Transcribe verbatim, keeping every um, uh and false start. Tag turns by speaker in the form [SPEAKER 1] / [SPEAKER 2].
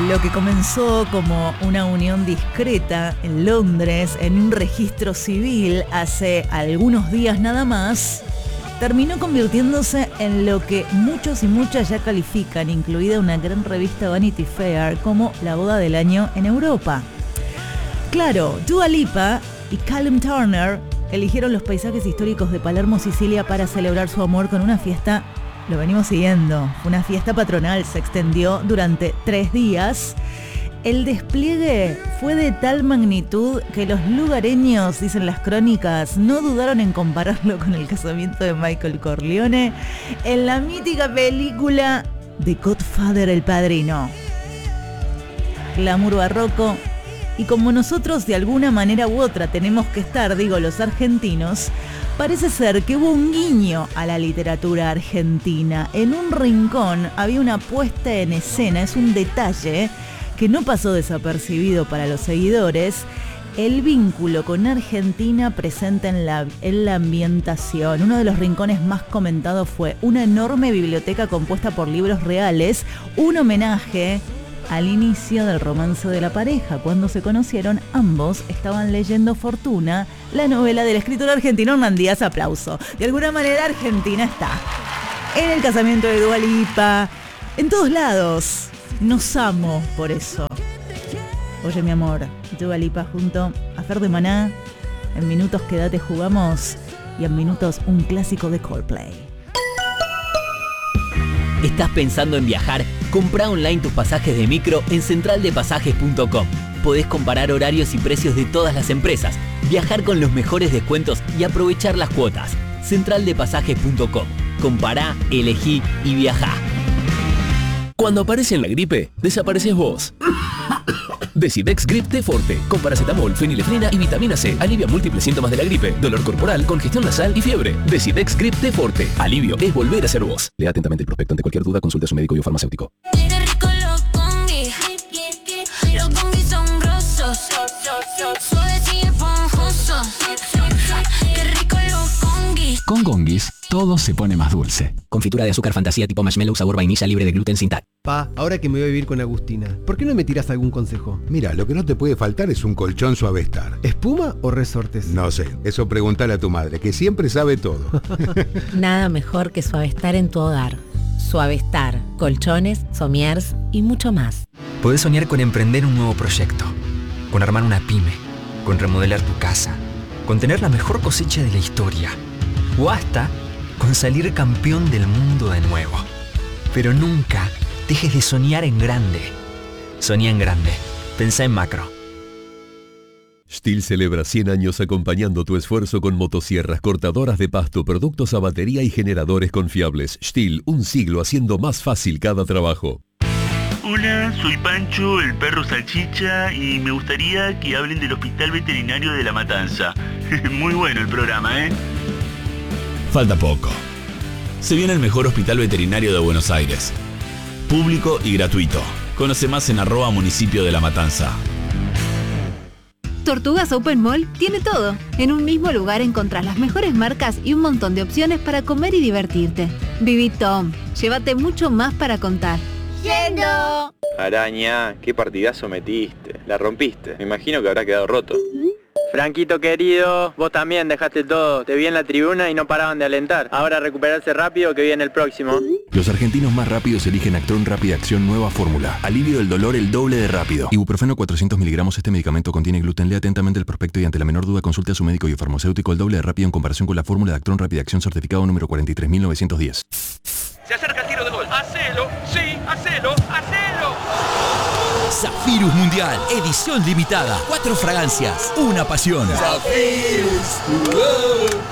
[SPEAKER 1] Lo que comenzó como una unión discreta en Londres, en un registro civil hace algunos días nada más, terminó convirtiéndose en lo que muchos y muchas ya califican, incluida una gran revista Vanity Fair, como la boda del año en Europa. Claro, Dua Lipa y Callum Turner eligieron los paisajes históricos de Palermo, Sicilia, para celebrar su amor con una fiesta. Lo venimos siguiendo. Una fiesta patronal se extendió durante tres días. El despliegue fue de tal magnitud que los lugareños, dicen las crónicas, no dudaron en compararlo con el casamiento de Michael Corleone en la mítica película The Godfather, El Padrino. Glamour barroco. Y como nosotros de alguna manera u otra tenemos que estar, digo, los argentinos, parece ser que hubo un guiño a la literatura argentina. En un rincón había una puesta en escena, es un detalle que no pasó desapercibido para los seguidores, el vínculo con Argentina presente en la, en la ambientación. Uno de los rincones más comentados fue una enorme biblioteca compuesta por libros reales, un homenaje al inicio del romance de la pareja. Cuando se conocieron, ambos estaban leyendo Fortuna, la novela del escritor argentino Hernán Díaz. Aplauso. De alguna manera Argentina está en el casamiento de Dua Lipa, en todos lados. Nos amo por eso. Oye, mi amor, Dua Lipa junto a Fer de Maná. En minutos Quédate jugamos y en minutos un clásico de Coldplay.
[SPEAKER 2] ¿Estás pensando en viajar? Comprá online tus pasajes de micro en central de pasajes punto com. Podés comparar horarios y precios de todas las empresas, viajar con los mejores descuentos y aprovechar las cuotas. central de pasajes punto com. Compará, elegí y viajá.
[SPEAKER 3] Cuando aparece en la gripe, desapareces vos. Decidex Grip T Forte, con paracetamol, fenilefrina y vitamina C. Alivia múltiples síntomas de la gripe, dolor corporal, congestión nasal y fiebre. Decidex Grip T Forte. Alivio es volver a ser vos. Lea atentamente el prospecto. Ante cualquier duda, consulte a su médico y o farmacéutico.
[SPEAKER 4] Con Gonguis, todo se pone más dulce.
[SPEAKER 2] Confitura de azúcar fantasía tipo marshmallow sabor vainilla libre de gluten sin tal.
[SPEAKER 5] Pa, ahora que me voy a vivir con Agustina, ¿por qué no me tirás algún consejo?
[SPEAKER 6] Mira, lo que no te puede faltar es un colchón Suavestar.
[SPEAKER 5] ¿Espuma o resortes?
[SPEAKER 6] No sé, eso preguntale a tu madre, que siempre sabe todo.
[SPEAKER 7] Nada mejor que Suavestar en tu hogar. Suavestar, colchones, somiers y mucho más.
[SPEAKER 8] Podés soñar con emprender un nuevo proyecto, con armar una pyme, con remodelar tu casa, con tener la mejor cosecha de la historia, o hasta con salir campeón del mundo de nuevo. Pero nunca dejes de soñar en grande. Soñá en grande. Pensá en macro.
[SPEAKER 9] Stihl celebra cien años acompañando tu esfuerzo con motosierras, cortadoras de pasto, productos a batería y generadores confiables. Stihl, un siglo haciendo más fácil cada trabajo.
[SPEAKER 10] Hola, soy Pancho, el perro salchicha, y me gustaría que hablen del Hospital Veterinario de La Matanza. Muy bueno el programa, ¿eh?
[SPEAKER 11] Falta poco. Se viene el mejor hospital veterinario de Buenos Aires. Público y gratuito. Conoce más en arroba municipio de La Matanza.
[SPEAKER 12] Tortugas Open Mall tiene todo. En un mismo lugar encontrás las mejores marcas y un montón de opciones para comer y divertirte. Viví Tom, llévate mucho más para contar. ¡Yendo!
[SPEAKER 13] Araña, qué partidazo metiste. La rompiste. Me imagino que habrá quedado roto.
[SPEAKER 14] Franquito querido, vos también dejaste todo. Te vi en la tribuna y no paraban de alentar. Ahora recuperarse rápido que viene el próximo.
[SPEAKER 15] Los argentinos más rápidos eligen Actron Rápida Acción nueva fórmula. Alivio del dolor el doble de rápido. Ibuprofeno cuatrocientos miligramos. Este medicamento contiene gluten. Lea atentamente el prospecto y ante la menor duda consulte a su médico y farmacéutico. El doble de rápido en comparación con la fórmula de Actron Rápida Acción certificado número cuarenta y tres mil novecientos diez.
[SPEAKER 16] Se acerca el tiro de gol. ¡Hacelo! ¡Sí! ¡Hacelo! ¡Hacelo!
[SPEAKER 17] Zafirus Mundial, edición limitada. Cuatro fragancias, una pasión.
[SPEAKER 16] Zafirus.